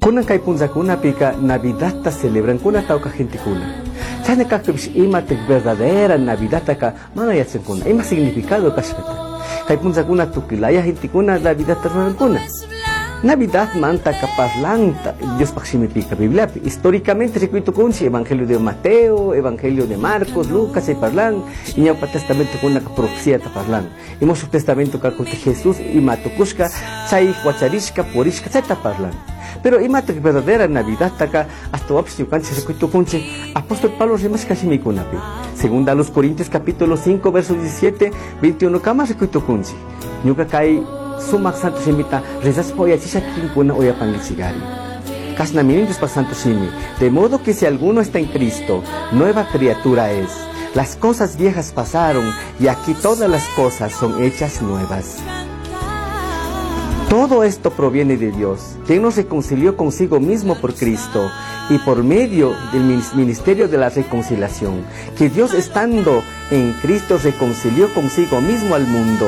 Kunan kay punzakuna pika Navidad ta celebran kuna tauka gente kuna. Chane kaktubish ima te verdadera Navidad taka mana yatsen kuna. Ima significado kashpeta. Kay punzakuna tukilaya gente kuna Navidad ta kuna. Navidad manta kaparlanta Dios pakshimipika Biblia. Históricamente recuito kunchi Evangelio de Mateo, Evangelio de Marcos, Lucas y parlan. Y ya testamento kuna ka profecía ta parlan. Y su testamento ka Jesús y matukushka chay huacharishka porishka chay ta parlan. Pero imata que verdadera Navidad taka hasta wapsi yukanchi recuito kunchi apóstol Pablo rimas kashimikunapi. Segunda a los Corintios capítulo 5 verso 17, 21 kama recuito kunchi. Nyuka kai sumak santo simita rezas poya chisha kinkuna oya pangitsigari. Kasna minindos pa santo simi. De modo que si alguno está en Cristo, nueva criatura es. Las cosas viejas pasaron y aquí todas las cosas son hechas nuevas. Todo esto proviene de Dios, quien nos reconcilió consigo mismo por Cristo y por medio del ministerio de la reconciliación, que Dios estando en Cristo reconcilió consigo mismo al mundo,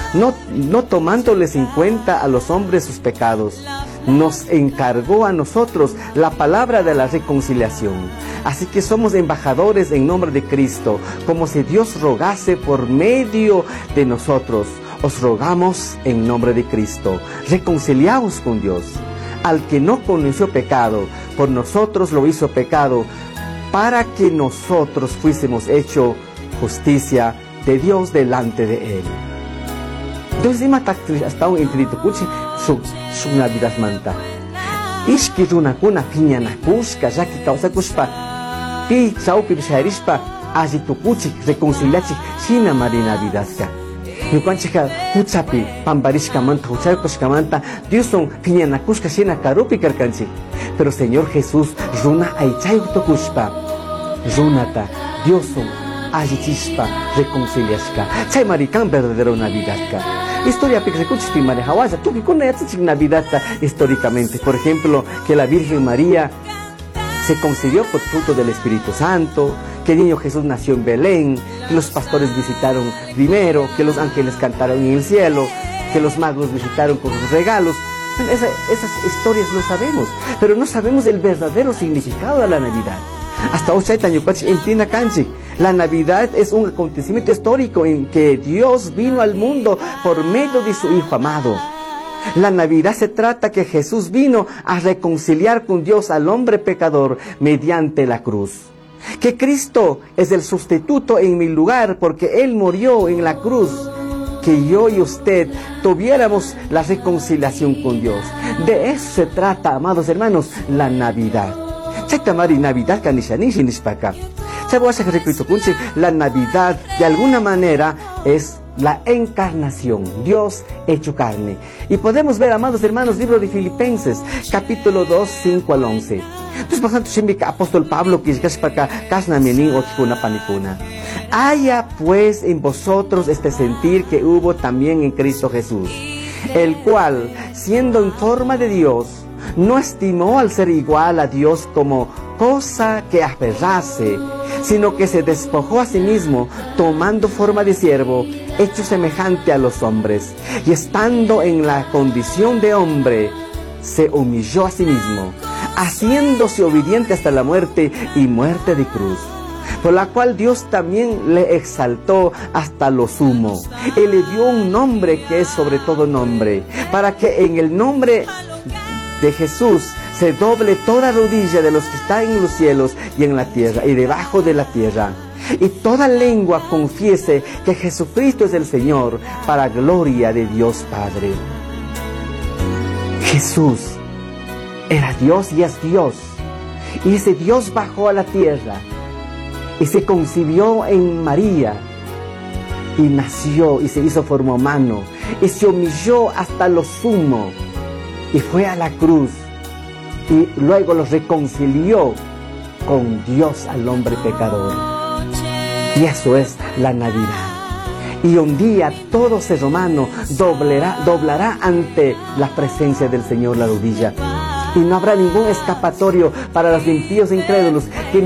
no tomándoles en cuenta a los hombres sus pecados. Nos encargó a nosotros la palabra de la reconciliación. Así que somos embajadores en nombre de Cristo, como si Dios rogase por medio de nosotros. Os rogamos en nombre de Cristo, reconciliaos con Dios. Al que no conoció pecado, por nosotros lo hizo pecado, para que nosotros fuésemos hecho justicia de Dios delante de Él. Entonces, hasta un infinito kuchi su Navidad manta. Ishki runakuna piñanakushka, yaki causa kushpa, pi chaupi bisharishpa, ajitukuchi, reconciliachi, shina mari Navidadka. Yukanchika huchapi pambarishka manta huchaykushka manta Dioson piñanakushka shina karupi karkanchi. Pero Señor Jesús runa aychayutokushpa runata Dioson ayichishpa reconciliashka chay marikan verdadero Navidadka. Historia picrecuchti marejawaya tuki kuna yatsichik Navidadta históricamente. Por ejemplo, que la Virgen María se concibió por fruto del Espíritu Santo, que el niño Jesús nació en Belén, que los pastores visitaron primero, que los ángeles cantaron en el cielo, que los magos visitaron con sus regalos. Esas historias lo sabemos, pero no sabemos el verdadero significado de la Navidad. Hasta hoy entienda kanchi. La Navidad es un acontecimiento histórico en que Dios vino al mundo por medio de su Hijo amado. La Navidad se trata que Jesús vino a reconciliar con Dios al hombre pecador mediante la cruz. Que Cristo es el sustituto en mi lugar porque Él murió en la cruz. Que yo y usted tuviéramos la reconciliación con Dios. De eso se trata, amados hermanos, la Navidad. Navidad la Navidad de alguna manera es la encarnación, Dios hecho carne. Y podemos ver, amados hermanos, libro de Filipenses, capítulo 2, 5 al 11. Entonces, por tanto, apóstol Pablo, haya pues en vosotros este sentir que hubo también en Cristo Jesús, el cual, siendo en forma de Dios, no estimó al ser igual a Dios como cosa que aferrase, sino que se despojó a sí mismo, tomando forma de siervo, hecho semejante a los hombres, y estando en la condición de hombre, se humilló a sí mismo, haciéndose obediente hasta la muerte y muerte de cruz, por la cual Dios también le exaltó hasta lo sumo, y le dio un nombre que es sobre todo nombre, para que en el nombre de Jesús se doble toda rodilla de los que están en los cielos y en la tierra y debajo de la tierra, y toda lengua confiese que Jesucristo es el Señor, para gloria de Dios Padre. Jesús era Dios y es Dios, y ese Dios bajó a la tierra y se concibió en María y nació y se hizo forma humano y se humilló hasta lo sumo y fue a la cruz y luego los reconcilió con Dios al hombre pecador. Y eso es la Navidad. Y un día todo ser humano doblará ante la presencia del Señor la rodilla. Y no habrá ningún escapatorio para los impíos e incrédulos que